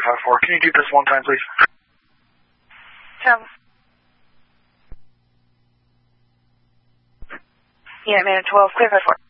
354. Can you do this one time, please? Unit man 12, clear 54.